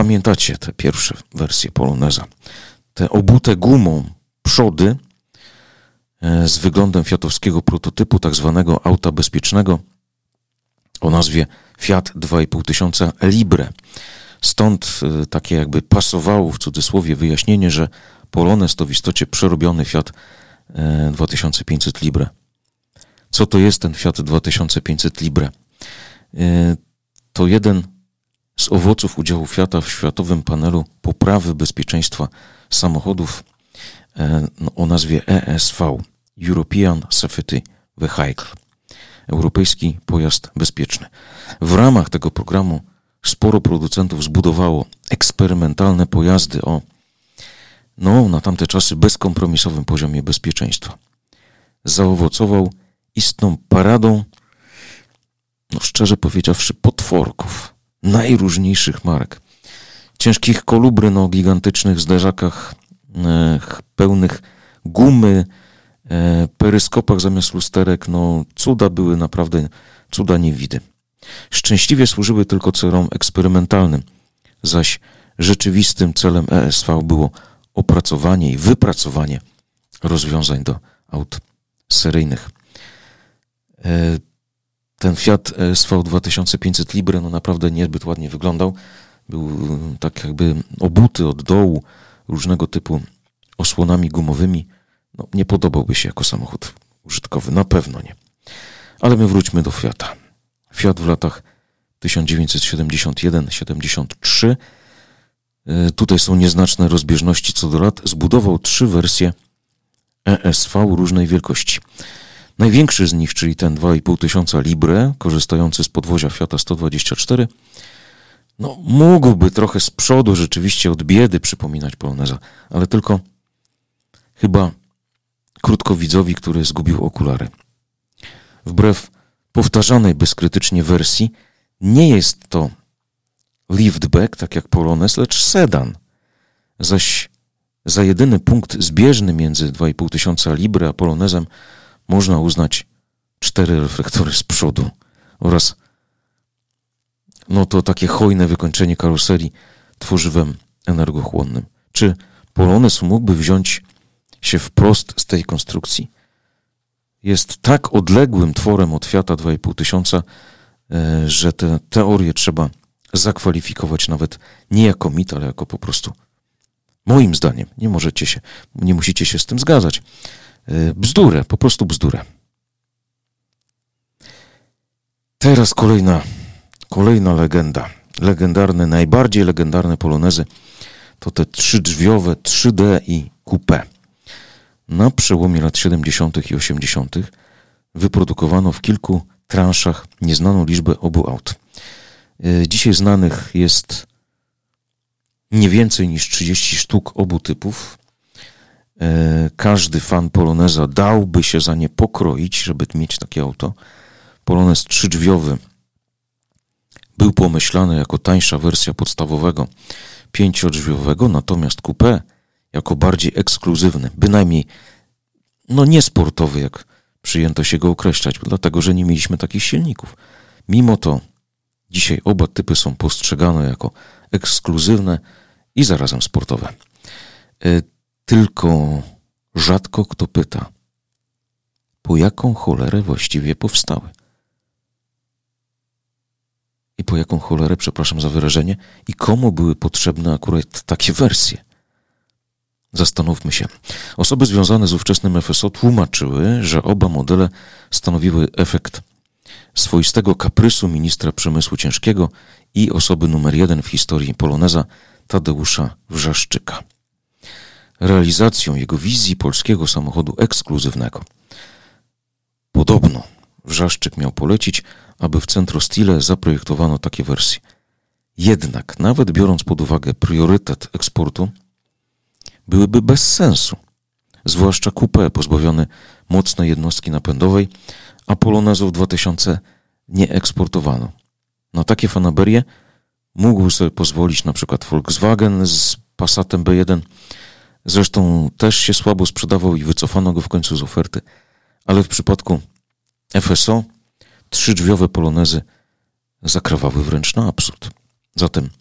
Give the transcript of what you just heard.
Pamiętacie te pierwsze wersje Poloneza? Te obute gumą przody z wyglądem fiatowskiego prototypu, tak zwanego auta bezpiecznego o nazwie Fiat 2500 Libre. Stąd takie jakby pasowało w cudzysłowie wyjaśnienie, że Polonez to w istocie przerobiony Fiat 2500 Libre. Co to jest ten Fiat 2500 Libre? To jeden z owoców udziału Fiata w światowym panelu poprawy bezpieczeństwa samochodów o nazwie ESV, European Safety Vehicle, Europejski Pojazd Bezpieczny. W ramach tego programu sporo producentów zbudowało eksperymentalne pojazdy o na tamte czasy bezkompromisowym poziomie bezpieczeństwa. Zaowocował istną paradą, szczerze powiedziawszy, potworków najróżniejszych marek. Ciężkich kolubry na gigantycznych zderzakach pełnych gumy, peryskopach zamiast lusterek. Cuda były naprawdę, cuda niewidy. Szczęśliwie służyły tylko celom eksperymentalnym, zaś rzeczywistym celem ESV było opracowanie i wypracowanie rozwiązań do aut seryjnych. Ten Fiat ESV 2500 Libre naprawdę niezbyt ładnie wyglądał. Był tak jakby obuty od dołu różnego typu osłonami gumowymi. Nie podobałby się jako samochód użytkowy, na pewno nie. Ale my wróćmy do Fiata. Fiat w latach 1971-73, tutaj są nieznaczne rozbieżności co do lat, zbudował 3 wersje ESV różnej wielkości. Największy z nich, czyli ten 2500 Libre, korzystający z podwozia Fiata 124, mógłby trochę z przodu rzeczywiście od biedy przypominać Poloneza, ale tylko chyba krótkowidzowi, który zgubił okulary. Wbrew powtarzanej bezkrytycznie wersji, nie jest to liftback, tak jak Polonez, lecz sedan. Zaś za jedyny punkt zbieżny między 2500 Libre a Polonezem można uznać 4 reflektory z przodu oraz to takie hojne wykończenie karoserii tworzywem energochłonnym. Czy Polonez mógłby wziąć się wprost z tej konstrukcji? Jest tak odległym tworem od Fiata 2500, że te teorie trzeba zakwalifikować nawet nie jako mit, ale jako po prostu, moim zdaniem, nie musicie się z tym zgadzać, bzdurę, po prostu bzdurę. Teraz kolejna legenda. Najbardziej legendarne Polonezy to te 3-drzwiowe 3D i Coupé. Na przełomie lat 70. i 80. wyprodukowano w kilku transzach nieznaną liczbę obu aut. Dzisiaj znanych jest nie więcej niż 30 sztuk obu typów. Każdy fan Poloneza dałby się za nie pokroić, żeby mieć takie auto. Polonez 3-drzwiowy był pomyślany jako tańsza wersja podstawowego 5-drzwiowego, natomiast Coupé jako bardziej ekskluzywny, bynajmniej nie sportowy, jak przyjęto się go określać, dlatego że nie mieliśmy takich silników. Mimo to dzisiaj oba typy są postrzegane jako ekskluzywne i zarazem sportowe. Tylko rzadko kto pyta, po jaką cholerę właściwie powstały. I po jaką cholerę, przepraszam za wyrażenie, i komu były potrzebne akurat takie wersje. Zastanówmy się. Osoby związane z ówczesnym FSO tłumaczyły, że oba modele stanowiły efekt swoistego kaprysu ministra przemysłu ciężkiego i osoby numer 1 w historii Poloneza, Tadeusza Wrzaszczyka. Realizacją jego wizji polskiego samochodu ekskluzywnego. Podobno Wrzaszczyk miał polecić, aby w Centro Stile zaprojektowano takie wersje. Jednak, nawet biorąc pod uwagę priorytet eksportu, byłyby bez sensu, zwłaszcza Coupé pozbawiony mocnej jednostki napędowej, a Polonezów 2000 nie eksportowano. Na takie fanaberie mógł sobie pozwolić na przykład Volkswagen z Passatem B1. Zresztą też się słabo sprzedawał i wycofano go w końcu z oferty, ale w przypadku FSO 3-drzwiowe Polonezy zakrawały wręcz na absurd. Zatem